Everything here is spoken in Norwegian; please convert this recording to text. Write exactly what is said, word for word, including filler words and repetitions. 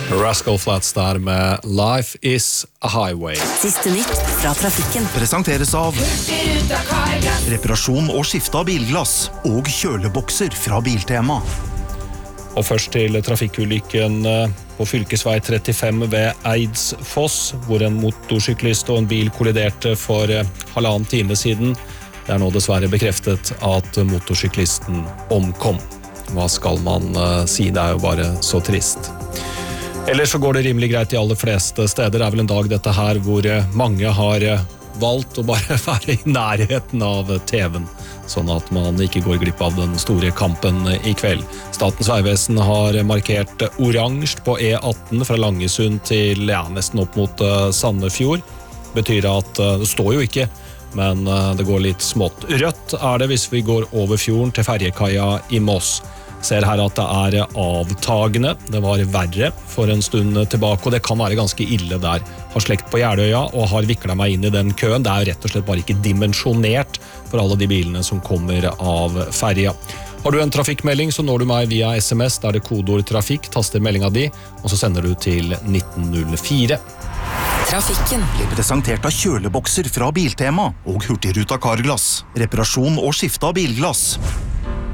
Rascal Flatts der med Life is a Highway. Siste nytt fra trafikken. Presenteres av reparasjon og skifte av bilglass og kjølebokser fra Biltema. Og først til trafikkulykken på fylkesvei trettifem ved Eidsfoss, hvor en motorsyklist og en bil kolliderte for halvannen time siden. Det er nå dessverre bekreftet at motorsyklisten omkom. Hva skal man si? Det er jo bare så trist. Ellers så går det rimelig greit de aller fleste steder. Det er vel en dag dette her hvor mange har valgt å bare være i nærheten av T V-en, sånn at man ikke går glipp av den store kampen i kveld. Statens vegvesen har markert oransje på E atten fra Langesund til ja, nesten opp mot Sandefjord. Betyr at det står jo ikke, men det går litt smått. Rødt er det hvis vi går over fjorden til ferjekaia i Moss. Ser her at det er avtagende. Det var verre for en stund tilbake, og det kan være ganske ille der. Har slekt på Jeløya og har viklet meg inn i den køen. Det er rett og slett bare ikke dimensjonert for alle de bilene som kommer av ferja. Har du en trafikkmelding, så når du meg via sms, der det kodeord trafikk, taster meldinga di, og så sender du til nitten null fire. Trafikken Blir presentert av kjølebokser fra Biltema og Hurtigruta Carglass. Reparasjon og skifte av bilglass.